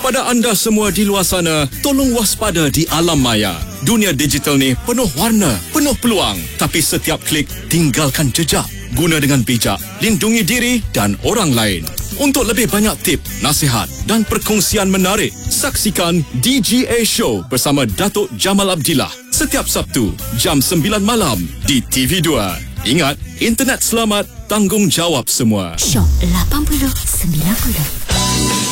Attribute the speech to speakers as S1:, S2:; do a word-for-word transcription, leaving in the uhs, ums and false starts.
S1: Kepada anda semua di luar sana, tolong waspada di alam maya. Dunia digital ni penuh warna, penuh peluang. Tapi setiap klik, tinggalkan jejak. Guna dengan bijak, lindungi diri dan orang lain. Untuk lebih banyak tip, nasihat dan perkongsian menarik, saksikan D G A Show bersama Datuk Jamal Abdillah setiap Sabtu jam sembilan malam di T V dua. Ingat, internet selamat, tanggungjawab semua.
S2: Shock lapan puluh sembilan puluh.